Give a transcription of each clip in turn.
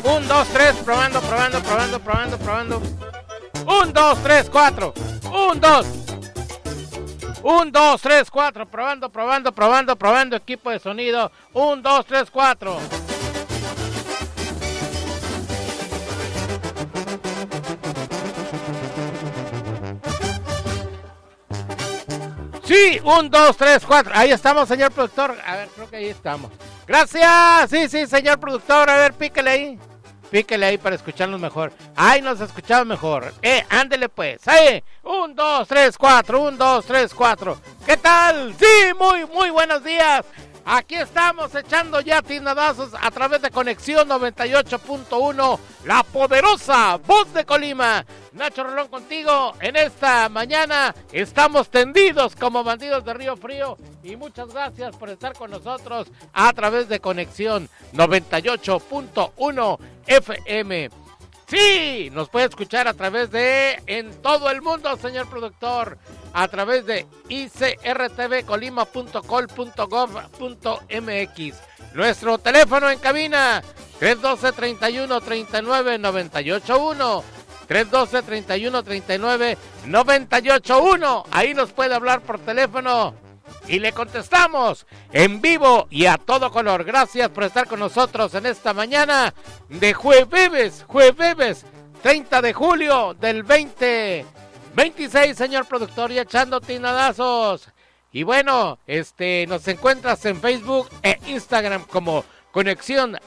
1, 2, 3, probando. 1, 2, 3, 4. 1, 2. 1, 2, 3, 4. Probando. Equipo de sonido. 1, 2, 3, 4. Sí, 1, 2, 3, 4. Ahí estamos, señor productor. A ver, creo que ahí estamos. Gracias. Sí, señor productor. A ver, píquele ahí para escucharnos mejor. Ahí nos escuchamos mejor. Ándele pues. Ahí. 1, 2, 3, 4. 1, 2, 3, 4. ¿Qué tal? Sí, muy buenos días. Aquí estamos echando ya tinadazos a través de Conexión 98.1, la poderosa voz de Colima. Nacho Rolón contigo en esta mañana. Estamos tendidos como bandidos de Río Frío y muchas gracias por estar con nosotros a través de Conexión 98.1 FM. Sí, nos puede escuchar a través de, en todo el mundo, señor productor, a través de icrtvcolima.col.gov.mx. Nuestro teléfono en cabina, 312-31-39-981. 312-31-39-981. Ahí nos puede hablar por teléfono y le contestamos en vivo y a todo color. Gracias por estar con nosotros en esta mañana de jueves 30 de julio del 2026, señor productor, y echando tinadazos. Y bueno, nos encuentras en Facebook e Instagram como Conexión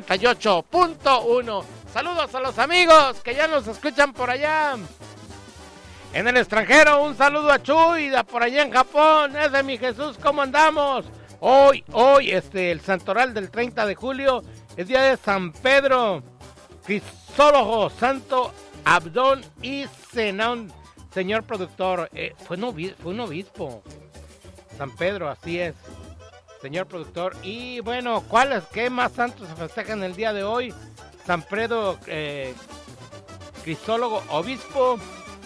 98.1. Saludos a los amigos que ya nos escuchan por allá en el extranjero. Un saludo a Chuy, por allá en Japón. Es de mi Jesús, ¿cómo andamos? Hoy, el santoral del 30 de julio es día de San Pedro, Crisólogo, Santo Abdón y Zenón. Señor productor, fue un obispo. San Pedro, así es, señor productor. Y bueno, ¿qué más santos se festejan el día de hoy? San Pedro, Crisólogo, obispo,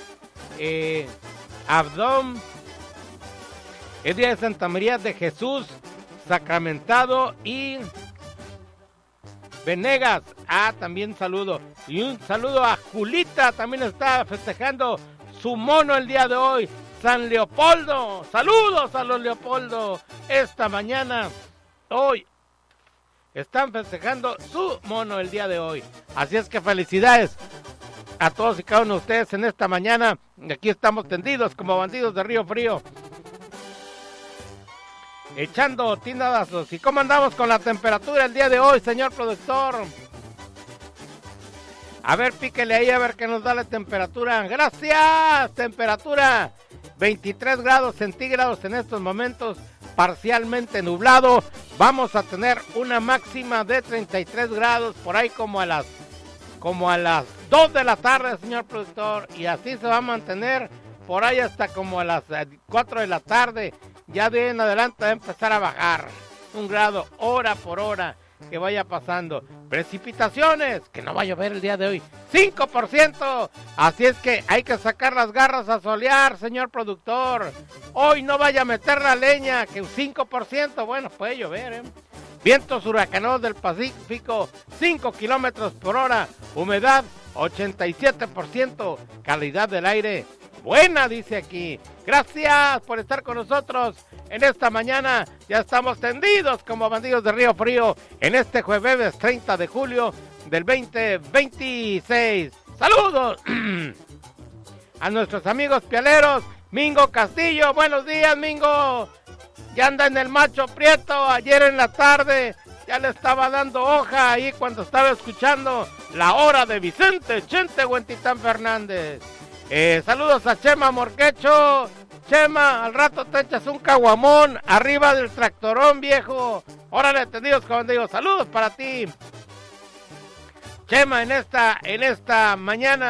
Abdón, es día de Santa María de Jesús, sacramentado, y Venegas, también saludo. Y un saludo a Julita, también está festejando su mono el día de hoy. San Leopoldo, saludos a los Leopoldo. Esta mañana, hoy, están festejando su mono el día de hoy. Así es que felicidades a todos y cada uno de ustedes en esta mañana. Aquí estamos tendidos como bandidos de Río Frío, echando tinadazos. ¿Y cómo andamos con la temperatura el día de hoy, señor productor? A ver, píquele ahí a ver qué nos da la temperatura. Gracias. Temperatura 23 grados centígrados en estos momentos, parcialmente nublado. Vamos a tener una máxima de 33 grados por ahí como a las 2 de la tarde, señor productor. Y así se va a mantener por ahí hasta como a las 4 de la tarde. Ya de en adelante va a empezar a bajar 1 grado hora por hora que vaya pasando. Precipitaciones, que no va a llover el día de hoy, 5%. Así es que hay que sacar las garras a solear, señor productor. Hoy no vaya a meter la leña, que un 5%, bueno, puede llover, Vientos huracanados del Pacífico, 5 kilómetros por hora. Humedad, 87%. Calidad del aire, buena, dice aquí. Gracias por estar con nosotros en esta mañana. Ya estamos tendidos como bandidos de Río Frío en este jueves 30 de julio del 2026. Saludos a nuestros amigos pialeros. Mingo Castillo, buenos días, Mingo. Ya anda en el Macho Prieto. Ayer en la tarde ya le estaba dando hoja ahí cuando estaba escuchando La Hora de Vicente Chente Huentitán Fernández. Saludos a Chema Morquecho. Chema, al rato te echas un caguamón arriba del tractorón, viejo. Órale, tendidos como digo. Saludos para ti, Chema, en esta mañana.